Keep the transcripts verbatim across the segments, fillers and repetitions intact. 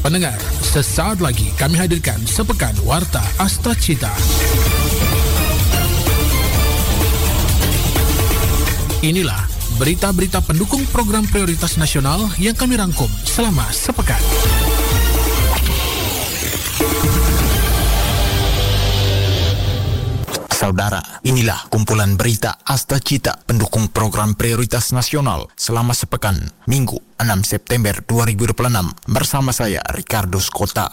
Pendengar, sesaat lagi kami hadirkan sepekan Warta Asta Cita. Inilah berita-berita pendukung program prioritas nasional yang kami rangkum selama sepekan. Saudara, inilah kumpulan berita Asta Cita pendukung program prioritas nasional selama sepekan, Minggu enam September dua ribu dua puluh enam bersama saya Ricardo Skota.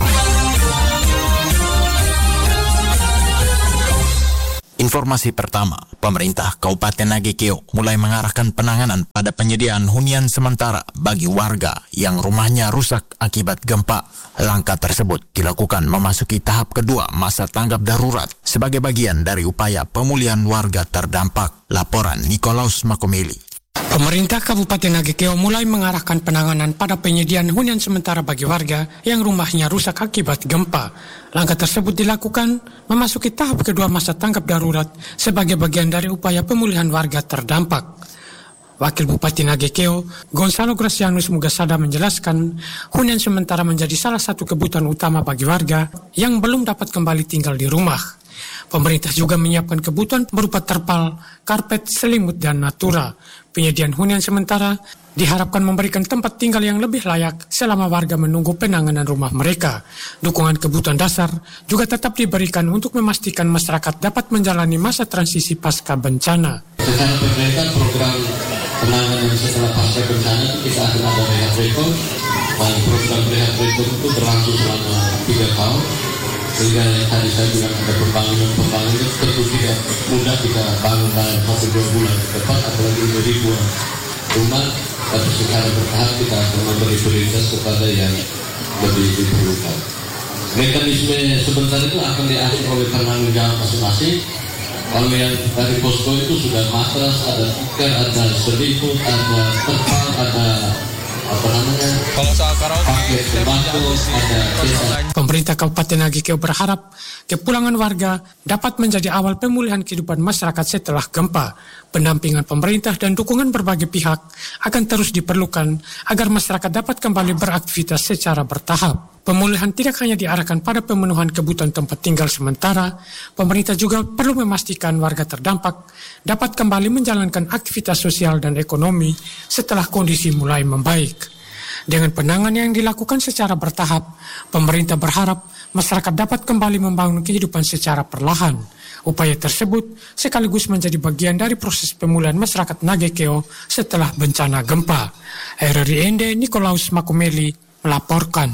Informasi pertama, pemerintah Kabupaten Nagekeo mulai mengarahkan penanganan pada penyediaan hunian sementara bagi warga yang rumahnya rusak akibat gempa. Langkah tersebut dilakukan memasuki tahap kedua masa tanggap darurat sebagai bagian dari upaya pemulihan warga terdampak. Laporan Nikolaus Makomeli. Pemerintah Kabupaten Nagekeo mulai mengarahkan penanganan pada penyediaan hunian sementara bagi warga yang rumahnya rusak akibat gempa. Langkah tersebut dilakukan memasuki tahap kedua masa tanggap darurat sebagai bagian dari upaya pemulihan warga terdampak. Wakil Bupati Nagekeo, Gonzalo Gracianus Mugasada menjelaskan, hunian sementara menjadi salah satu kebutuhan utama bagi warga yang belum dapat kembali tinggal di rumah. Pemerintah juga menyiapkan kebutuhan berupa terpal, karpet, selimut, dan natura. Penyediaan hunian sementara diharapkan memberikan tempat tinggal yang lebih layak selama warga menunggu penanganan rumah mereka. Dukungan kebutuhan dasar juga tetap diberikan untuk memastikan masyarakat dapat menjalani masa transisi pasca bencana. Secara berkaitan program penanganan setelah pasca bencana itu kita akan ada rehab rekor, dan program rehab rekor itu berlangsung selama tiga tahun. Sehingga yang tadi saya bilang ada pembangunan-pembangunan tentu tidak mudah kita bangun dalam satu dua bulan ke depan, apalagi ini ribuan rumah, tapi secara bertahap kita akan memberi prioritas kepada yang lebih diperlukan. Mekanisme sebentar itu akan diatur oleh penanggung jawab masing-masing. Kalau yang dari posko itu sudah matras, ada tikar, ada selimut, ada terpal, ada apa namanya? Kalau soal karaoke, Pemerintah Kabupaten Nagekeo berharap kepulangan warga dapat menjadi awal pemulihan kehidupan masyarakat setelah gempa. Pendampingan pemerintah dan dukungan berbagai pihak akan terus diperlukan agar masyarakat dapat kembali beraktivitas secara bertahap. Pemulihan tidak hanya diarahkan pada pemenuhan kebutuhan tempat tinggal sementara, pemerintah juga perlu memastikan warga terdampak dapat kembali menjalankan aktivitas sosial dan ekonomi setelah kondisi mulai membaik. Dengan penanganan yang dilakukan secara bertahap, pemerintah berharap masyarakat dapat kembali membangun kehidupan secara perlahan. Upaya tersebut sekaligus menjadi bagian dari proses pemulihan masyarakat Nagekeo setelah bencana gempa. R R I N D Nikolaus Makomeli melaporkan.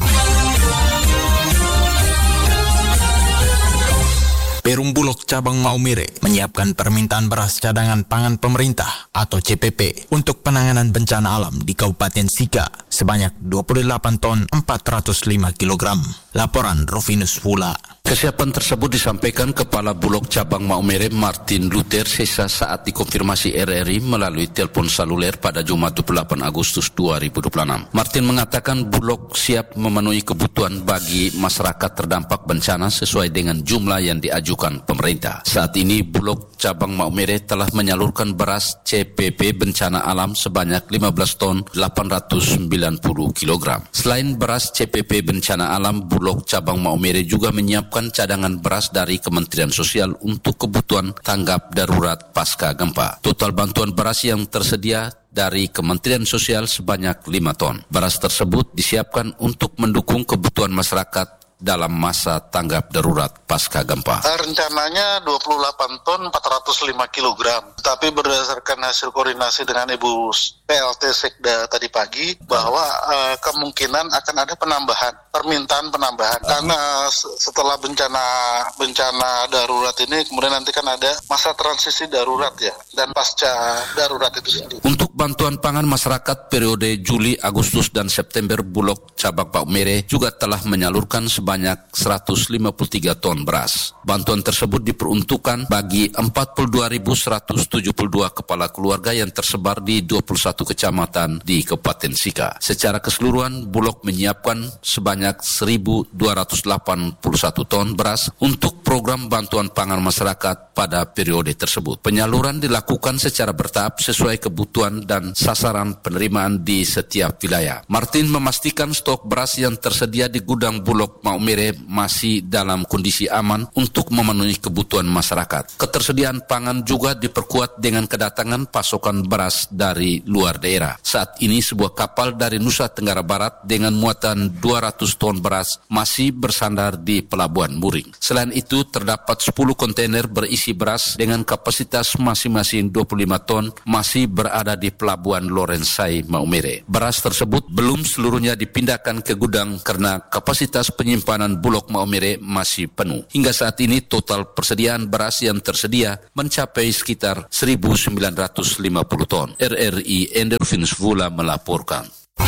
Perum Bulog Cabang Maumere menyiapkan permintaan beras cadangan pangan pemerintah atau C P P untuk penanganan bencana alam di Kabupaten Sika sebanyak dua puluh delapan ton empat ratus lima kilogram. Laporan Rovinus Pula. Kesiapan tersebut disampaikan Kepala Bulog Cabang Maumere Martin Luther Sesa saat dikonfirmasi R R I melalui telepon seluler pada Jumat dua puluh delapan Agustus dua ribu dua puluh enam. Martin mengatakan Bulog siap memenuhi kebutuhan bagi masyarakat terdampak bencana sesuai dengan jumlah yang diajukan pemerintah. Saat ini Bulog Cabang Maumere telah menyalurkan beras C P P bencana alam sebanyak lima belas ton delapan ratus sembilan puluh kilogram. Selain beras C P P bencana alam, Bulog Cabang Maumere juga menyiapkan cadangan beras dari Kementerian Sosial untuk kebutuhan tanggap darurat pasca gempa. Total bantuan beras yang tersedia dari Kementerian Sosial sebanyak lima ton. Beras tersebut disiapkan untuk mendukung kebutuhan masyarakat dalam masa tanggap darurat pasca gempa. Rencananya dua puluh delapan ton empat ratus lima kilogram. Tapi berdasarkan hasil koordinasi dengan Ibu P L T Sekda tadi pagi bahwa uh, kemungkinan akan ada penambahan, permintaan penambahan. Karena setelah bencana bencana darurat ini kemudian nanti kan ada masa transisi darurat ya, dan pasca darurat itu sendiri. Untuk bantuan pangan masyarakat periode Juli, Agustus dan September, Bulog Cabang Maumere juga telah menyalurkan sebanyak sebanyak seratus lima puluh tiga ton beras. Bantuan tersebut diperuntukkan bagi empat puluh dua ribu seratus tujuh puluh dua kepala keluarga yang tersebar di dua puluh satu kecamatan di Kabupaten Sika. Secara keseluruhan, Bulog menyiapkan sebanyak seribu dua ratus delapan puluh satu ton beras untuk program bantuan pangan masyarakat pada periode tersebut. Penyaluran dilakukan secara bertahap sesuai kebutuhan dan sasaran penerimaan di setiap wilayah. Martin memastikan stok beras yang tersedia di gudang Bulog Maumere masih dalam kondisi aman untuk memenuhi kebutuhan masyarakat. Ketersediaan pangan juga diperkuat dengan kedatangan pasokan beras dari luar daerah. Saat ini sebuah kapal dari Nusa Tenggara Barat dengan muatan dua ratus ton beras masih bersandar di Pelabuhan Muring. Selain itu, terdapat sepuluh kontainer berisi beras dengan kapasitas masing-masing dua puluh lima ton masih berada di Pelabuhan Lorensai Maumere. Beras tersebut belum seluruhnya dipindahkan ke gudang karena kapasitas penyimpanan Bulog Maumere masih penuh. Hingga saat ini total persediaan beras yang tersedia mencapai sekitar seribu sembilan ratus lima puluh ton. R R I Endorfin Svula melaporkan.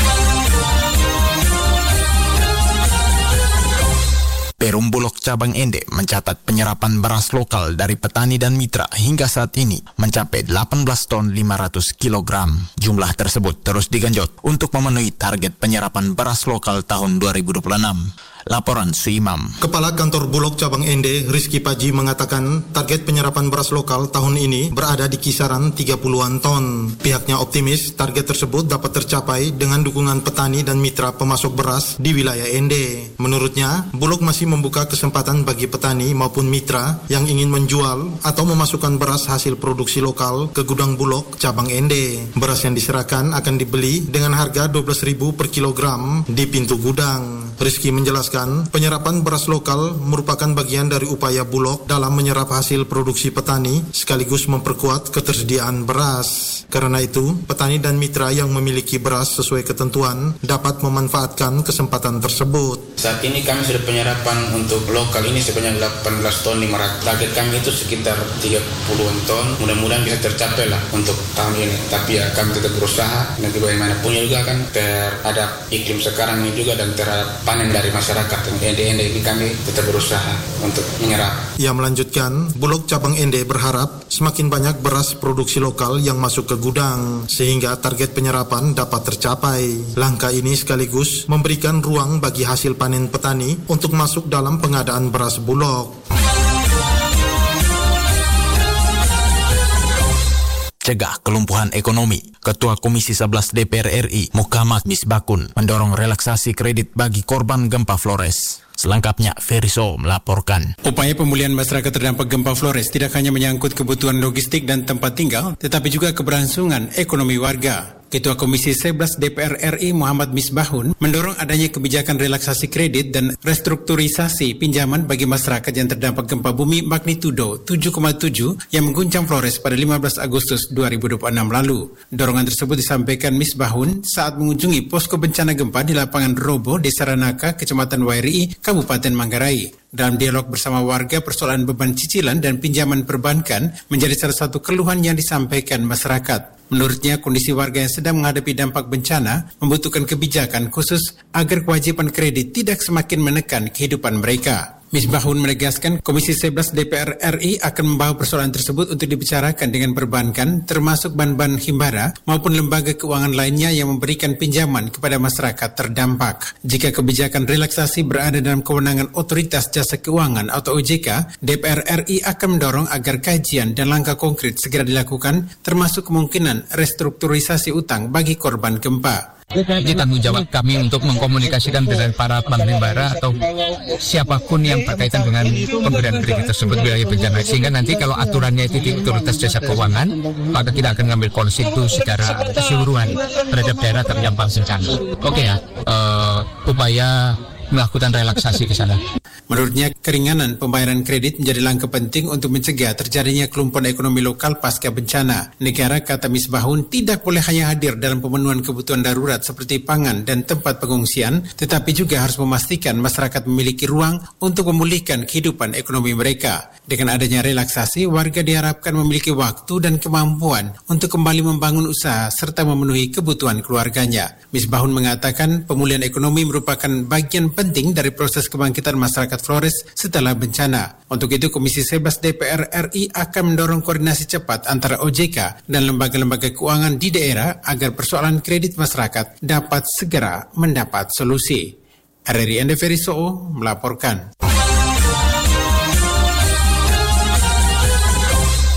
Perum Bulog Cabang Ende mencatat penyerapan beras lokal dari petani dan mitra hingga saat ini mencapai delapan belas ton lima ratus kilogram. Jumlah tersebut terus digenjot untuk memenuhi target penyerapan beras lokal tahun dua ribu dua puluh enam. Laporan Suimam. Kepala Kantor Bulog Cabang Ende, Rizky Paji, mengatakan target penyerapan beras lokal tahun ini berada di kisaran tiga puluhan ton. Pihaknya optimis target tersebut dapat tercapai dengan dukungan petani dan mitra pemasok beras di wilayah Ende. Menurutnya, Bulog masih membuka kesempatan bagi petani maupun mitra yang ingin menjual atau memasukkan beras hasil produksi lokal ke gudang Bulog Cabang Ende. Beras yang diserahkan akan dibeli dengan harga dua belas ribu per kilogram di pintu gudang. Rizky menjelaskan, penyerapan beras lokal merupakan bagian dari upaya Bulog dalam menyerap hasil produksi petani sekaligus memperkuat ketersediaan beras. Karena itu, petani dan mitra yang memiliki beras sesuai ketentuan dapat memanfaatkan kesempatan tersebut. Saat ini kami sudah penyerapan untuk lokal ini sebanyak delapan belas ton lima ratus. Target kami itu sekitar tiga puluhan ton. Mudah-mudahan bisa tercapai lah untuk tahun ini. Tapi ya kami tetap berusaha. Nanti bagaimanapun juga kan terhadap iklim sekarang ini juga dan terhadap panen dari masyarakat. Ende-ende ini kami tetap berusaha untuk menyerap. Ia melanjutkan, Bulog Cabang Ende berharap semakin banyak beras produksi lokal yang masuk ke gudang sehingga target penyerapan dapat tercapai. Langkah ini sekaligus memberikan ruang bagi hasil panen petani untuk masuk dalam pengadaan beras Bulog. Cegah kelumpuhan ekonomi. Ketua Komisi sebelas D P R R I, Muhammad Misbakun, mendorong relaksasi kredit bagi korban gempa Flores. Selengkapnya, Feriso melaporkan. Upaya pemulihan masyarakat terdampak gempa Flores tidak hanya menyangkut kebutuhan logistik dan tempat tinggal, tetapi juga keberlangsungan ekonomi warga. Ketua Komisi sebelas D P R R I Muhammad Misbahun mendorong adanya kebijakan relaksasi kredit dan restrukturisasi pinjaman bagi masyarakat yang terdampak gempa bumi magnitudo tujuh koma tujuh yang mengguncang Flores pada lima belas Agustus dua ribu dua puluh enam lalu. Dorongan tersebut disampaikan Misbahun saat mengunjungi posko bencana gempa di lapangan Robo, Desa Ranaka, Kecamatan Wairei, Kabupaten Manggarai. Dalam dialog bersama warga, persoalan beban cicilan dan pinjaman perbankan menjadi salah satu keluhan yang disampaikan masyarakat. Menurutnya, kondisi warga yang sedang menghadapi dampak bencana membutuhkan kebijakan khusus agar kewajiban kredit tidak semakin menekan kehidupan mereka. Misbahun menegaskan Komisi sebelas D P R R I akan membawa persoalan tersebut untuk dibicarakan dengan perbankan, termasuk bank-bank himbara maupun lembaga keuangan lainnya yang memberikan pinjaman kepada masyarakat terdampak. Jika kebijakan relaksasi berada dalam kewenangan Otoritas Jasa Keuangan atau O J K, D P R R I akan mendorong agar kajian dan langkah konkret segera dilakukan, termasuk kemungkinan restrukturisasi utang bagi korban gempa. Ini tanggung jawab kami untuk mengkomunikasikan dengan para bank himbara atau siapapun yang berkaitan dengan pemberian kredit tersebut wilayah bencana, sehingga nanti kalau aturannya itu di Otoritas Jasa Keuangan, maka kita akan mengambil polisi itu secara keseluruhan terhadap daerah terdampak bencana. Oke ya, uh, upaya melakukan relaksasi ke sana. Menurutnya, keringanan pembayaran kredit menjadi langkah penting untuk mencegah terjadinya kelumpuhan ekonomi lokal pasca bencana. Negara, kata Misbahun, tidak boleh hanya hadir dalam pemenuhan kebutuhan darurat seperti pangan dan tempat pengungsian, tetapi juga harus memastikan masyarakat memiliki ruang untuk memulihkan kehidupan ekonomi mereka. Dengan adanya relaksasi, warga diharapkan memiliki waktu dan kemampuan untuk kembali membangun usaha serta memenuhi kebutuhan keluarganya. Misbahun mengatakan pemulihan ekonomi merupakan bagian penting dari proses kebangkitan masyarakat Flores setelah bencana. Untuk itu, Komisi sebelas D P R R I akan mendorong koordinasi cepat antara O J K dan lembaga-lembaga keuangan di daerah agar persoalan kredit masyarakat dapat segera mendapat solusi. R R I Ende Feriso melaporkan.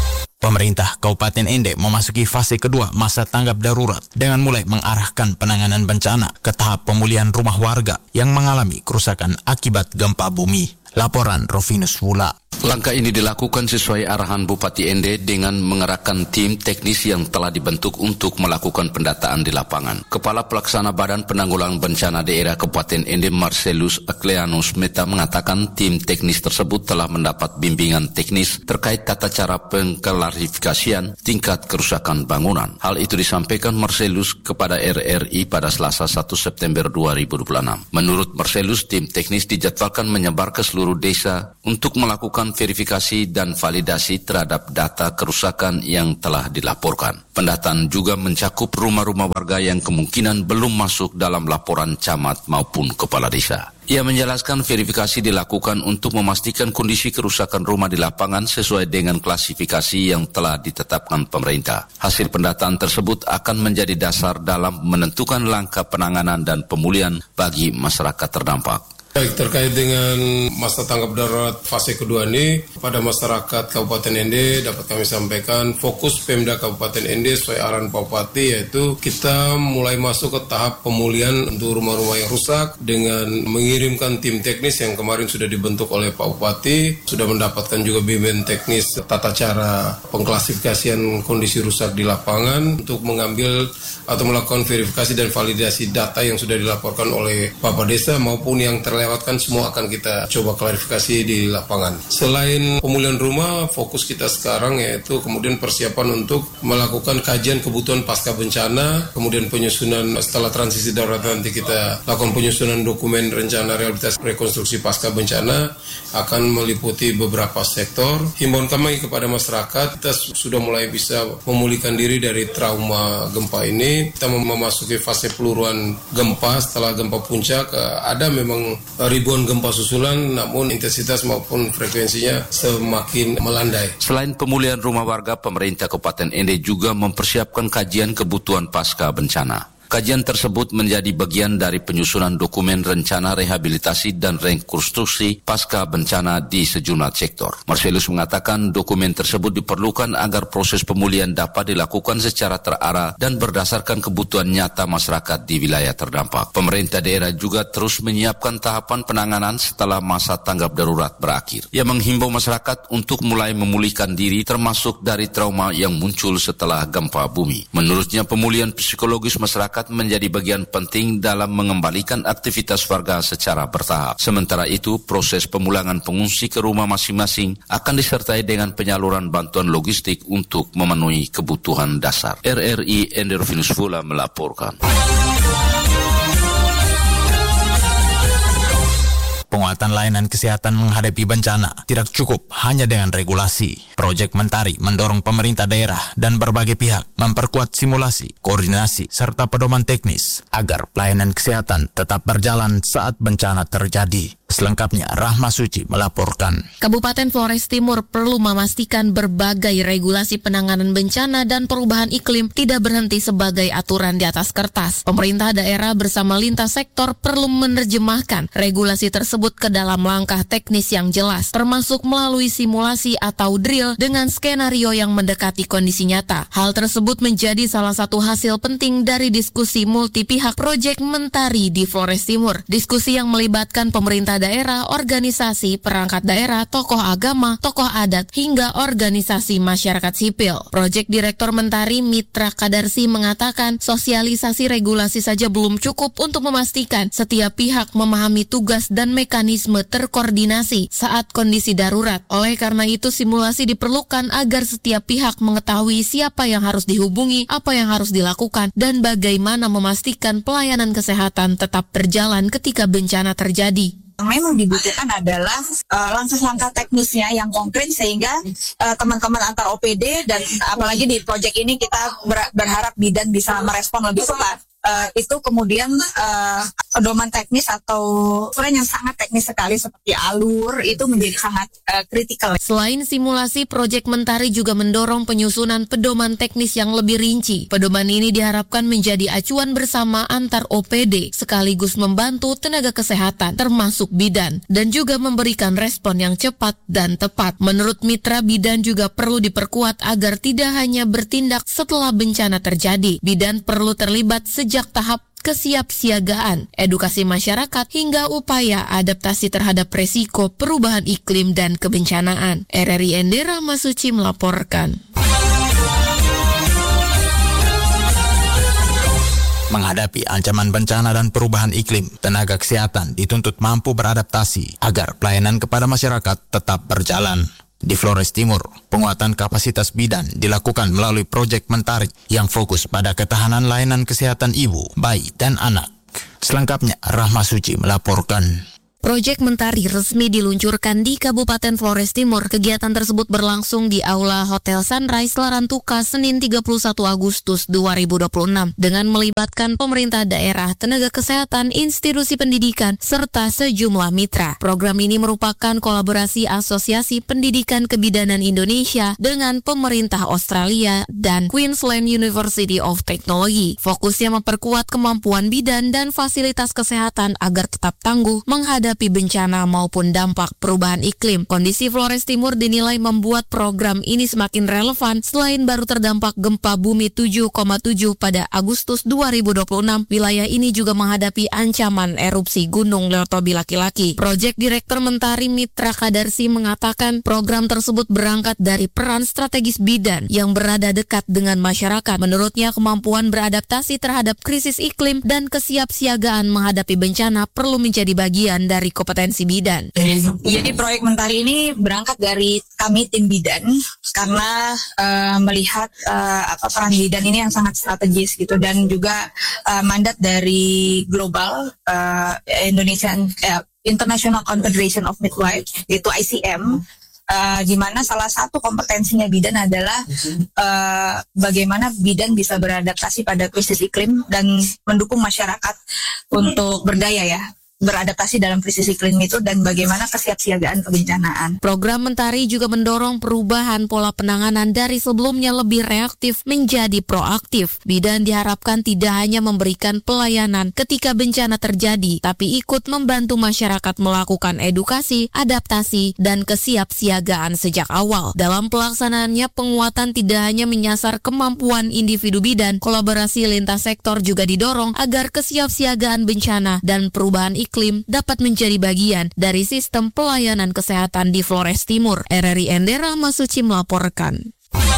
Pemerintah Kabupaten Ende memasuki fase kedua masa tanggap darurat dengan mulai mengarahkan penanganan bencana ke tahap pemulihan rumah warga yang mengalami kerusakan akibat gempa bumi. Laporan Rovinus Wula. Langkah ini dilakukan sesuai arahan Bupati Ende dengan mengerahkan tim teknis yang telah dibentuk untuk melakukan pendataan di lapangan. Kepala Pelaksana Badan Penanggulangan Bencana Daerah Kabupaten Ende Marcelus Akleanus Meta mengatakan tim teknis tersebut telah mendapat bimbingan teknis terkait tata cara pengklarifikasian tingkat kerusakan bangunan. Hal itu disampaikan Marcelus kepada R R I pada Selasa satu September dua ribu dua puluh enam. Menurut Marcelus, tim teknis dijadwalkan menyebar ke seluruh desa untuk melakukan verifikasi dan validasi terhadap data kerusakan yang telah dilaporkan. Pendataan juga mencakup rumah-rumah warga yang kemungkinan belum masuk dalam laporan camat maupun kepala desa. Ia menjelaskan verifikasi dilakukan untuk memastikan kondisi kerusakan rumah di lapangan sesuai dengan klasifikasi yang telah ditetapkan pemerintah. Hasil pendataan tersebut akan menjadi dasar dalam menentukan langkah penanganan dan pemulihan bagi masyarakat terdampak. Baik, terkait dengan masa tanggap darurat fase kedua ini, pada masyarakat Kabupaten Ende dapat kami sampaikan fokus Pemda Kabupaten Ende sesuai arahan Pak Bupati, yaitu kita mulai masuk ke tahap pemulihan untuk rumah-rumah yang rusak dengan mengirimkan tim teknis yang kemarin sudah dibentuk oleh Pak Bupati, sudah mendapatkan juga bimbingan teknis tata cara pengklasifikasian kondisi rusak di lapangan untuk mengambil atau melakukan verifikasi dan validasi data yang sudah dilaporkan oleh Bapak Desa maupun yang terlewatkan, semua akan kita coba klarifikasi di lapangan. Selain pemulihan rumah, fokus kita sekarang yaitu kemudian persiapan untuk melakukan kajian kebutuhan pasca bencana, kemudian penyusunan setelah transisi darurat nanti kita lakukan penyusunan dokumen rencana rehabilitasi rekonstruksi pasca bencana akan meliputi beberapa sektor. Himbauan kami kepada masyarakat, kita sudah mulai bisa memulihkan diri dari trauma gempa ini. Kita memasuki fase peluruan gempa setelah gempa puncak. Ada memang ribuan gempa susulan, namun intensitas maupun frekuensinya semakin melandai. Selain pemulihan rumah warga, pemerintah Kabupaten Ende juga mempersiapkan kajian kebutuhan pasca bencana. Kajian tersebut menjadi bagian dari penyusunan dokumen rencana rehabilitasi dan rekonstruksi pasca bencana di sejumlah sektor. Marcelus mengatakan dokumen tersebut diperlukan agar proses pemulihan dapat dilakukan secara terarah dan berdasarkan kebutuhan nyata masyarakat di wilayah terdampak. Pemerintah daerah juga terus menyiapkan tahapan penanganan setelah masa tanggap darurat berakhir. Ia menghimbau masyarakat untuk mulai memulihkan diri termasuk dari trauma yang muncul setelah gempa bumi. Menurutnya, pemulihan psikologis masyarakat menjadi bagian penting dalam mengembalikan aktivitas warga secara bertahap. Sementara itu, proses pemulangan pengungsi ke rumah masing-masing akan disertai dengan penyaluran bantuan logistik untuk memenuhi kebutuhan dasar. R R I Ende Rovinus Wula melaporkan. Penguatan layanan kesehatan menghadapi bencana tidak cukup hanya dengan regulasi. Proyek Mentari mendorong pemerintah daerah dan berbagai pihak memperkuat simulasi, koordinasi, serta pedoman teknis agar pelayanan kesehatan tetap berjalan saat bencana terjadi. Selengkapnya, Rahma Suci melaporkan. Kabupaten Flores Timur perlu memastikan berbagai regulasi penanganan bencana dan perubahan iklim tidak berhenti sebagai aturan di atas kertas. Pemerintah daerah bersama lintas sektor perlu menerjemahkan regulasi tersebut ke dalam langkah teknis yang jelas, termasuk melalui simulasi atau drill dengan skenario yang mendekati kondisi nyata. Hal tersebut menjadi salah satu hasil penting dari diskusi multi pihak Proyek Mentari di Flores Timur. Diskusi yang melibatkan pemerintah daerah, organisasi, perangkat daerah, tokoh agama, tokoh adat, hingga organisasi masyarakat sipil. Proyek Direktur Mentari Mitra Kadarsi mengatakan sosialisasi regulasi saja belum cukup untuk memastikan setiap pihak memahami tugas dan mekanisme terkoordinasi saat kondisi darurat. Oleh karena itu, simulasi diperlukan agar setiap pihak mengetahui siapa yang harus dihubungi, apa yang harus dilakukan, dan bagaimana memastikan pelayanan kesehatan tetap berjalan ketika bencana terjadi. Yang memang dibutuhkan adalah uh, langkah-langkah teknisnya yang konkret sehingga uh, teman-teman antar O P D dan apalagi di proyek ini kita ber- berharap bidan bisa merespon lebih cepat. Uh, itu kemudian uh, pedoman teknis atau aturan yang sangat teknis sekali seperti alur itu menjadi sangat uh, kritikal. Selain simulasi, Proyek Mentari juga mendorong penyusunan pedoman teknis yang lebih rinci. Pedoman ini diharapkan menjadi acuan bersama antar O P D sekaligus membantu tenaga kesehatan termasuk bidan dan juga memberikan respon yang cepat dan tepat. Menurut Mitra, bidan juga perlu diperkuat agar tidak hanya bertindak setelah bencana terjadi. Bidan perlu terlibat sejak tahap kesiapsiagaan, edukasi masyarakat, hingga upaya adaptasi terhadap resiko perubahan iklim dan kebencanaan. R R I Endera Masuci melaporkan. Menghadapi ancaman bencana dan perubahan iklim, tenaga kesehatan dituntut mampu beradaptasi agar pelayanan kepada masyarakat tetap berjalan. Di Flores Timur, penguatan kapasitas bidan dilakukan melalui Proyek Mentari yang fokus pada ketahanan layanan kesehatan ibu, bayi, dan anak. Selengkapnya, Rahma Suci melaporkan. Proyek Mentari resmi diluncurkan di Kabupaten Flores Timur. Kegiatan tersebut berlangsung di Aula Hotel Sunrise Larantuka Senin tiga puluh satu Agustus dua ribu dua puluh enam dengan melibatkan pemerintah daerah, tenaga kesehatan, institusi pendidikan, serta sejumlah mitra. Program ini merupakan kolaborasi Asosiasi Pendidikan Kebidanan Indonesia dengan pemerintah Australia dan Queensland University of Technology. Fokusnya memperkuat kemampuan bidan dan fasilitas kesehatan agar tetap tangguh menghadapi bencana maupun dampak perubahan iklim. Kondisi Flores Timur dinilai membuat program ini semakin relevan. Selain baru terdampak gempa bumi tujuh koma tujuh pada Agustus dua ribu dua puluh enam, wilayah ini juga menghadapi ancaman erupsi Gunung Leotobi Laki-Laki. Proyek Direktur Mentari Mitra Kadarsi mengatakan program tersebut berangkat dari peran strategis bidan yang berada dekat dengan masyarakat. Menurutnya, kemampuan beradaptasi terhadap krisis iklim dan kesiapsiagaan menghadapi bencana perlu menjadi bagian dari dari kompetensi bidan. Jadi proyek Mentari ini berangkat dari kami tim bidan karena uh, melihat uh, apa peran bidan ini yang sangat strategis gitu, dan juga uh, mandat dari global uh, Indonesian uh, International Confederation of Midwives, yaitu I C M. Uh, di mana salah satu kompetensinya bidan adalah uh, bagaimana bidan bisa beradaptasi pada krisis iklim dan mendukung masyarakat untuk berdaya ya beradaptasi dalam krisis iklim itu, dan bagaimana kesiapsiagaan kebencanaan. Program Mentari juga mendorong perubahan pola penanganan dari sebelumnya lebih reaktif menjadi proaktif. Bidan diharapkan tidak hanya memberikan pelayanan ketika bencana terjadi, tapi ikut membantu masyarakat melakukan edukasi, adaptasi, dan kesiapsiagaan sejak awal. Dalam pelaksanaannya, penguatan tidak hanya menyasar kemampuan individu bidan, kolaborasi lintas sektor juga didorong agar kesiapsiagaan bencana dan perubahan iklim iklim dapat menjadi bagian dari sistem pelayanan kesehatan di Flores Timur. R R I Endera Masuci melaporkan.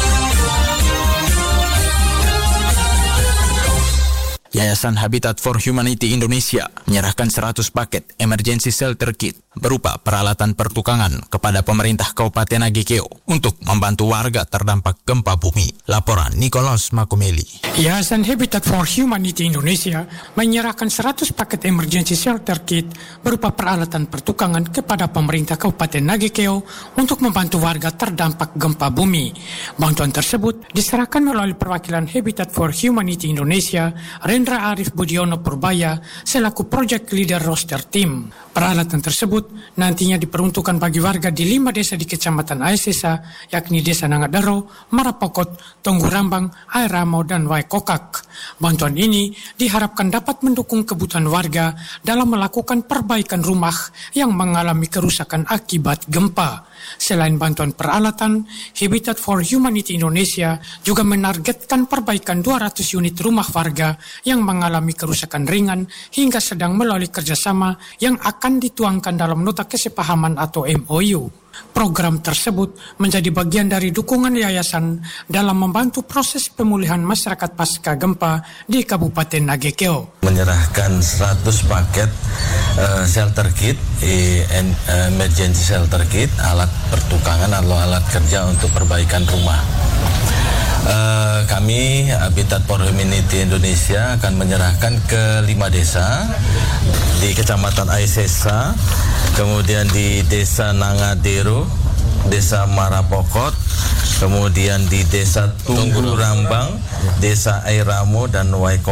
Yayasan Habitat for Humanity Indonesia menyerahkan seratus paket emergency shelter kit berupa peralatan pertukangan kepada pemerintah Kabupaten Nagekeo untuk membantu warga terdampak gempa bumi. Laporan Nicholas Makumeli. Yayasan Habitat for Humanity Indonesia menyerahkan seratus paket emergency shelter kit berupa peralatan pertukangan kepada pemerintah Kabupaten Nagekeo untuk membantu warga terdampak gempa bumi. Bantuan tersebut diserahkan melalui perwakilan Habitat for Humanity Indonesia, Rendra Arif Budiono Purbaya selaku Project Leader Roster Team. Peralatan tersebut nantinya diperuntukkan bagi warga di lima desa di Kecamatan Aesesa, yakni Desa Nangadaro, Marapokot, Tongurambang, Airamo, dan Waikokak. Bantuan ini diharapkan dapat mendukung kebutuhan warga dalam melakukan perbaikan rumah yang mengalami kerusakan akibat gempa. Selain bantuan peralatan, Habitat for Humanity Indonesia juga menargetkan perbaikan dua ratus unit rumah warga yang mengalami kerusakan ringan hingga sedang melalui kerjasama yang akan dituangkan dalam nota kesepahaman atau M O U. Program tersebut menjadi bagian dari dukungan yayasan dalam membantu proses pemulihan masyarakat pasca gempa di Kabupaten Nagekeo. Menyerahkan seratus paket uh, shelter kit, eh, emergency shelter kit, alat pertukangan atau alat kerja untuk perbaikan rumah. Uh, kami Habitat for Humanity Indonesia akan menyerahkan ke lima desa di Kecamatan Aesesa, kemudian di Desa Nangadero, Desa Marapokot, kemudian di Desa Tunggu Rambang, Desa Airamo, dan Waikoka.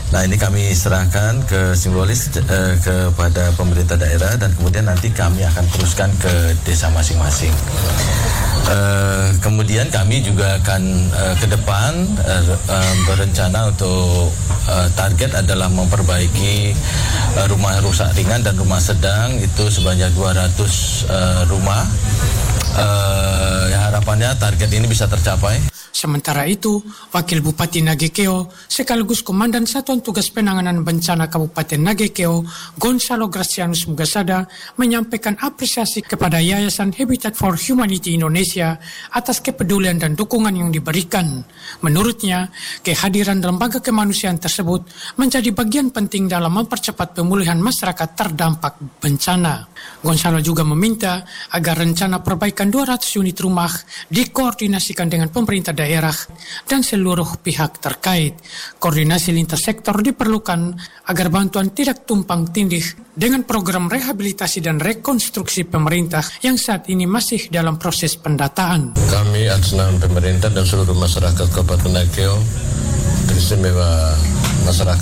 Nah ini kami serahkan ke simbolis eh, kepada pemerintah daerah dan kemudian nanti kami akan teruskan ke desa masing-masing. Uh, kemudian kami juga akan uh, ke depan uh, uh, berencana untuk uh, target adalah memperbaiki uh, rumah rusak ringan dan rumah sedang itu sebanyak dua ratus uh, rumah. Uh, ya harapannya target ini bisa tercapai. Sementara itu, Wakil Bupati Nagekeo sekaligus Komandan Satuan Tugas Penanganan Bencana Kabupaten Nagekeo, Gonzalo Gracianus Mugasada, menyampaikan apresiasi kepada Yayasan Habitat for Humanity Indonesia atas kepedulian dan dukungan yang diberikan. Menurutnya, kehadiran lembaga kemanusiaan tersebut menjadi bagian penting dalam mempercepat pemulihan masyarakat terdampak bencana. Gonzalo juga meminta agar rencana perbaikan dua ratus unit rumah dikoordinasikan dengan pemerintah daerah daerah dan seluruh pihak terkait. Koordinasi lintas sektor diperlukan agar bantuan tidak tumpang tindih dengan program rehabilitasi dan rekonstruksi pemerintah yang saat ini masih dalam proses pendataan. Kami atas nama pemerintah dan seluruh masyarakat Kabupaten Nagekeo, teristimewa masyarakat